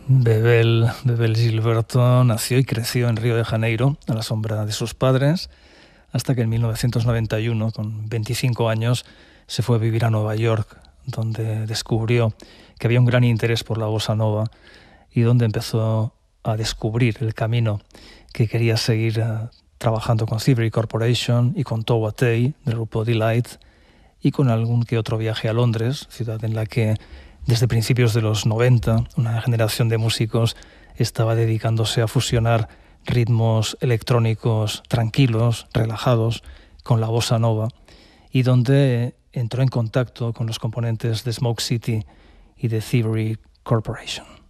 Bebel Gilberto nació y creció en Río de Janeiro, a la sombra de sus padres, hasta que en 1991, con 25 años, se fue a vivir a Nueva York, donde descubrió que había un gran interés por la bossa nova y donde empezó a descubrir el camino que quería seguir trabajando con Thievery Corporation y con Towa Tei, del grupo Delight, y con algún que otro viaje a Londres, ciudad en la que desde principios de los 90 una generación de músicos estaba dedicándose a fusionar ritmos electrónicos tranquilos, relajados, con la bossa nova, y donde entró en contacto con los componentes de Smoke City y de Thievery Corporation.